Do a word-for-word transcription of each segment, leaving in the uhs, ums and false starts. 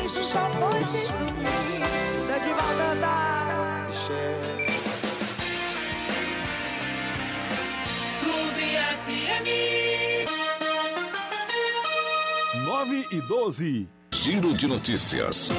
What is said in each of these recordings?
bicho só foi se sumir. Da de Valdandas. Clube F M. nove e doze. Giro de notícias.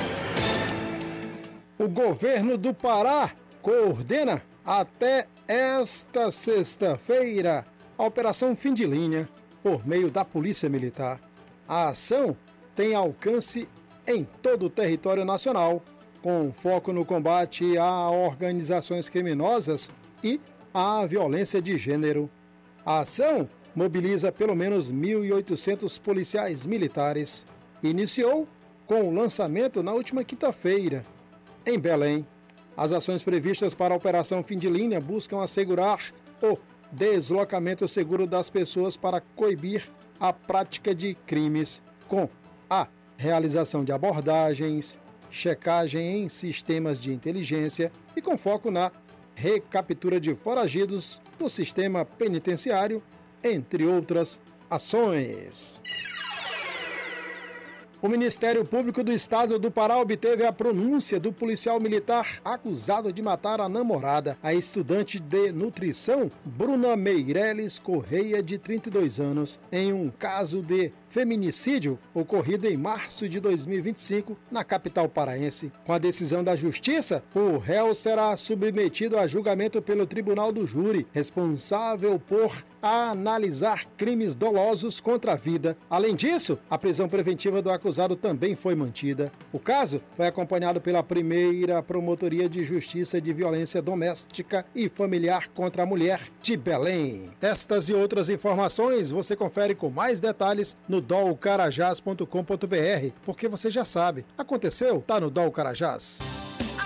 O governo do Pará coordena até esta sexta-feira a Operação Fim de Linha por meio da Polícia Militar. A ação tem alcance em todo o território nacional, com foco no combate a organizações criminosas e à violência de gênero. A ação mobiliza pelo menos mil e oitocentos policiais militares. Iniciou com o lançamento na última quinta-feira, em Belém. As ações previstas para a Operação Fim de Linha buscam assegurar o deslocamento seguro das pessoas para coibir a prática de crimes, com a realização de abordagens, checagem em sistemas de inteligência e com foco na recaptura de foragidos no sistema penitenciário, entre outras ações. O Ministério Público do Estado do Pará obteve a pronúncia do policial militar acusado de matar a namorada, a estudante de nutrição Bruna Meireles Correia, de trinta e dois anos, em um caso de feminicídio ocorrido em março de dois mil e vinte e cinco na capital paraense. Com a decisão da Justiça, o réu será submetido a julgamento pelo Tribunal do Júri, responsável por analisar crimes dolosos contra a vida. Além disso, a prisão preventiva do acusado também foi mantida. O caso foi acompanhado pela primeira Promotoria de Justiça de Violência Doméstica e Familiar contra a Mulher de Belém. Estas e outras informações você confere com mais detalhes no dol carajás ponto com ponto br, porque você já sabe, aconteceu, tá no Dol Carajás.